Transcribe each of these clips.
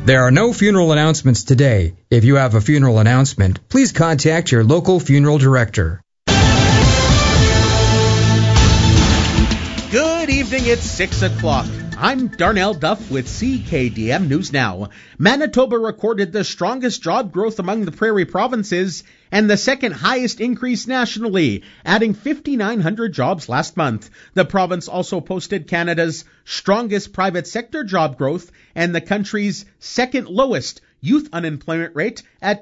There are no funeral announcements today. If you have a funeral announcement, please contact your local funeral director. Good evening, it's 6 o'clock. I'm Darnell Duff with CKDM News Now. Manitoba recorded the strongest job growth among the prairie provinces and the second highest increase nationally, adding 5,900 jobs last month. The province also posted Canada's strongest private sector job growth and the country's second lowest youth unemployment rate at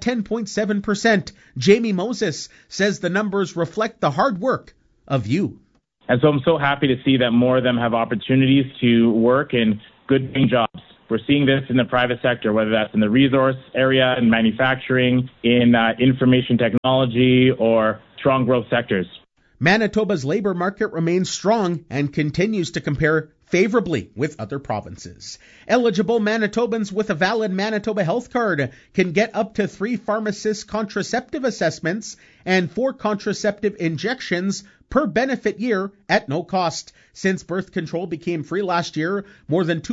10.7%. Jamie Moses says the numbers reflect the hard work of you. And so I'm so happy to see that more of them have opportunities to work in good paying jobs. We're seeing this in the private sector, whether that's in the resource area, in manufacturing, in information technology, or strong growth sectors. Manitoba's labor market remains strong and continues to compare favorably with other provinces. Eligible Manitobans with a valid Manitoba health card can get up to 3 pharmacist contraceptive assessments and 4 contraceptive injections per benefit year at no cost. Since birth control became free last year, more than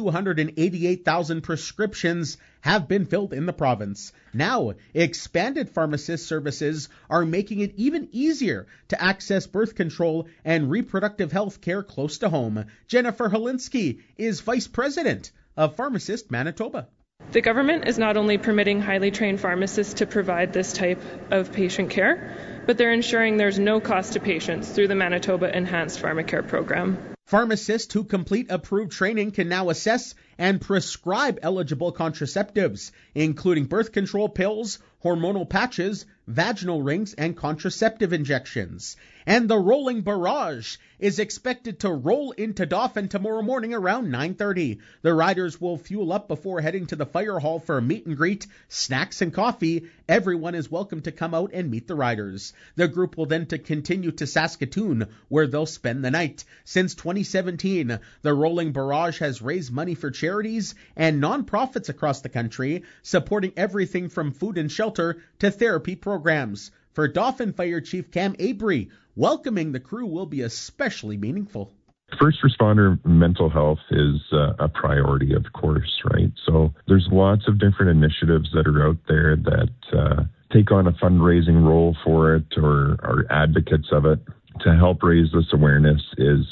288,000 prescriptions have been filled in the province. Now, expanded pharmacist services are making it even easier to access birth control and reproductive health care close to home. Jennifer Holinsky is Vice President of Pharmacist Manitoba. The government is not only permitting highly trained pharmacists to provide this type of patient care, but they're ensuring there's no cost to patients through the Manitoba Enhanced Pharmacare program. Pharmacists who complete approved training can now assess and prescribe eligible contraceptives, including birth control pills, hormonal patches, vaginal rings, and contraceptive injections. And the Rolling Barrage is expected to roll into Dauphin tomorrow morning around 9:30. The riders will fuel up before heading to the fire hall for a meet and greet, snacks and coffee. Everyone is welcome to come out and meet the riders. The group will then continue to Saskatoon, where they'll spend the night. Since 2017, the Rolling Barrage has raised money for charities and nonprofits across the country, supporting everything from food and shelter to therapy programs. For Dauphin Fire Chief Cam Abry, welcoming the crew will be especially meaningful. First responder mental health is a priority, of course, right? So there's lots of different initiatives that are out there that take on a fundraising role for it or are advocates of it. To help raise this awareness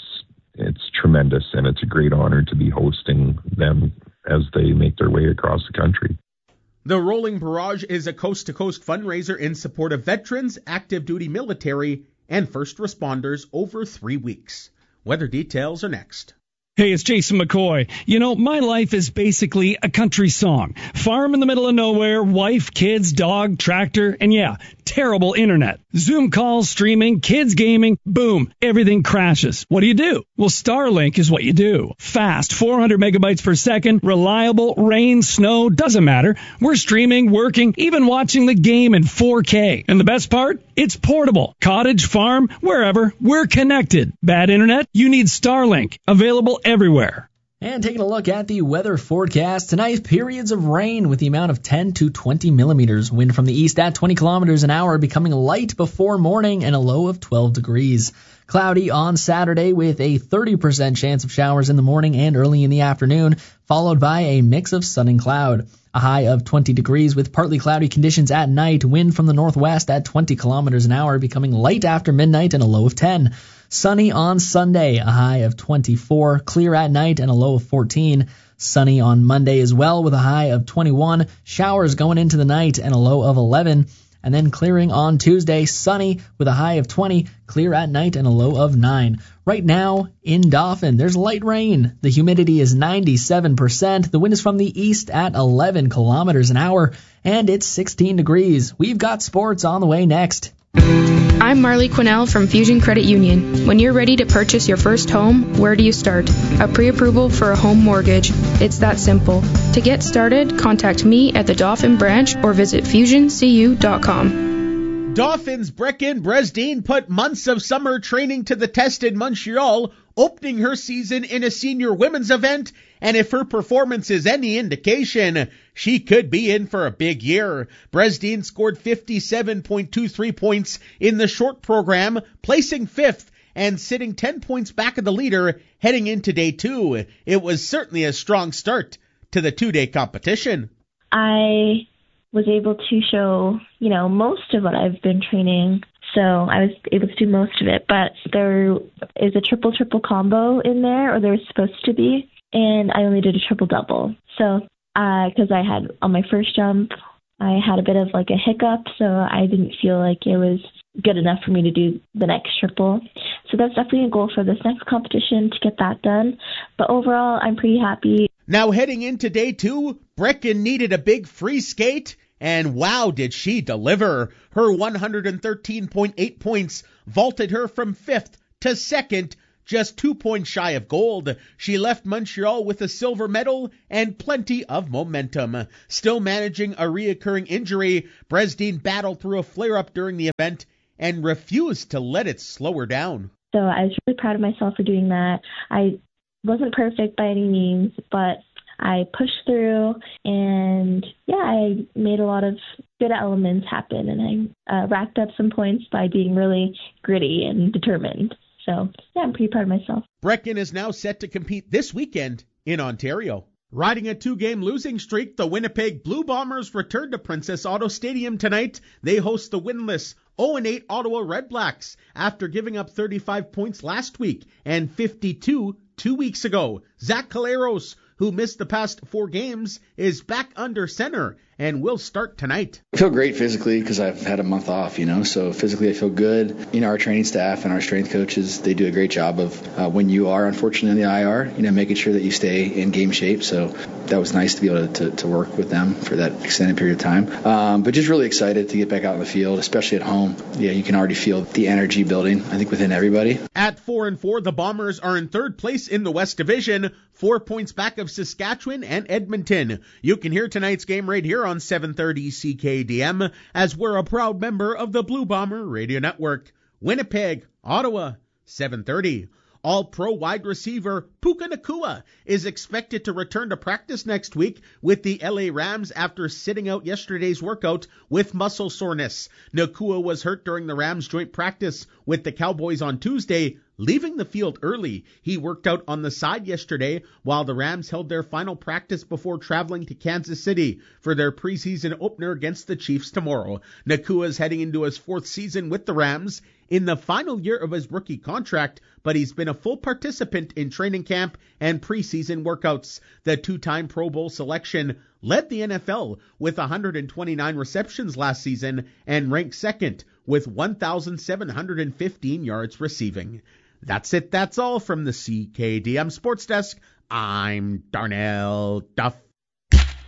it's tremendous, and it's a great honor to be hosting them as they make their way across the country. The Rolling Barrage is a coast-to-coast fundraiser in support of veterans, active duty military, and first responders over 3 weeks. Weather details are next. Hey, it's Jason McCoy. You know, my life is basically a country song. Farm in the middle of nowhere, wife, kids, dog, tractor, and yeah, terrible internet. Zoom calls, streaming, kids gaming, boom, everything crashes. What do? Well, Starlink is what you do. Fast, 400 megabytes per second, reliable, rain, snow, doesn't matter. We're streaming, working, even watching the game in 4K. And the best part? It's portable. Cottage, farm, wherever, we're connected. Bad internet? You need Starlink. Available everywhere. And taking a look at the weather forecast tonight, periods of rain with the amount of 10 to 20 millimeters. Wind from the east at 20 kilometers an hour, becoming light before morning and a low of 12 degrees. Cloudy on Saturday with a 30% chance of showers in the morning and early in the afternoon, followed by a mix of sun and cloud. A high of 20 degrees with partly cloudy conditions at night. Wind from the northwest at 20 kilometers an hour, becoming light after midnight and a low of 10. Sunny on Sunday, a high of 24. Clear at night and a low of 14. Sunny on Monday as well with a high of 21. Showers going into the night and a low of 11. And then clearing on Tuesday, sunny with a high of 20, clear at night and a low of 9. Right now in Dauphin, there's light rain. The humidity is 97%. The wind is from the east at 11 kilometers an hour, and it's 16 degrees. We've got sports on the way next. I'm Marley Quinnell from Fusion Credit Union. When you're ready to purchase your first home, where do you start? A pre-approval for a home mortgage. It's that simple. To get started, contact me at the Dauphin branch or visit FusionCU.com. Dauphin's Brecken Bresdine put months of summer training to the test in Montreal, opening her season in a senior women's event, and if her performance is any indication, she could be in for a big year. Bresdine scored 57.23 points in the short program, placing 5th and sitting 10 points back of the leader heading into day 2. It was certainly a strong start to the 2-day competition. I was able to show, most of what I've been training. So I was able to do most of it, but there is a triple combo in there, or there was supposed to be, and I only did a triple-double. So, because I had, on my first jump, I had a bit of like a hiccup, so I didn't feel like it was good enough for me to do the next triple. So that's definitely a goal for this next competition, to get that done. But overall, I'm pretty happy. Now heading into day 2, Brecken needed a big free skate, and wow, did she deliver. Her 113.8 points vaulted her from 5th to 2nd, just 2 points shy of gold. She left Montreal with a silver medal and plenty of momentum. Still managing a reoccurring injury, Bresdin battled through a flare-up during the event and refused to let it slow her down. So I was really proud of myself for doing that. I wasn't perfect by any means, but I pushed through, and I made a lot of good elements happen, and I racked up some points by being really gritty and determined. So, I'm pretty proud of myself. Brecken is now set to compete this weekend in Ontario. Riding a 2-game losing streak, the Winnipeg Blue Bombers return to Princess Auto Stadium tonight. They host the winless 0-8 Ottawa Red Blacks after giving up 35 points last week and 52 2 weeks ago. Zach Caleros, who missed the past 4 games, is back under center and will start tonight. I feel great physically because I've had a month off, so physically I feel good. Our training staff and our strength coaches, they do a great job of when you are unfortunately in the IR, making sure that you stay in game shape. So that was nice to be able to work with them for that extended period of time. But just really excited to get back out in the field, especially at home. Yeah, you can already feel the energy building, I think, within everybody. At 4-4, the Bombers are in 3rd place in the West Division, 4 points back of Saskatchewan and Edmonton. You can hear tonight's game right here on 730 CKDM, as we're a proud member of the Blue Bomber Radio Network. Winnipeg, Ottawa, 730. All-Pro wide receiver Puka Nacua is expected to return to practice next week with the LA Rams after sitting out yesterday's workout with muscle soreness. Nacua was hurt during the Rams joint practice with the Cowboys on Tuesday, leaving the field early. He worked out on the side yesterday while the Rams held their final practice before traveling to Kansas City for their preseason opener against the Chiefs tomorrow. Nacua is heading into his 4th season with the Rams in the final year of his rookie contract, but he's been a full participant in training camp and preseason workouts. The 2-time Pro Bowl selection led the NFL with 129 receptions last season and ranked 2nd with 1,715 yards receiving. That's it. That's all from the CKDM Sports Desk. I'm Darnell Duff.